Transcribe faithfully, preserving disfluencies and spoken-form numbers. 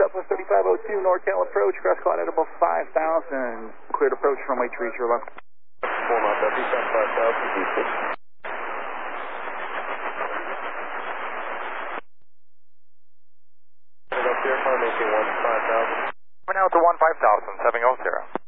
Southwest thirty-five oh two, NorCal approach, crest cloud at above five thousand. Cleared approach, runway three zero left. Four knots, F descent five thousand, V six. Up here, car making one five thousand. We're now to one five thousand, seven oh zero.